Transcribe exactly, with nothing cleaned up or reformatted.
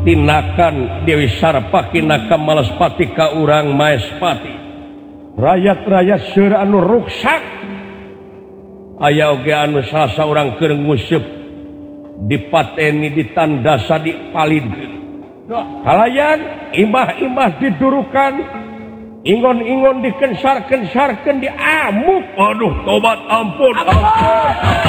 tinakan Dewi Sarpakinaaka Malespati ka urang Maespati rakyat-rakyat seueur anu ruksak aya oge anu saha urang keur nguseup dipateni ditandasa dipalidkeun kalayan imah-imah didurukan ingon-ingon dikensar-kensarkeun diamuk aduh tobat ampun ampun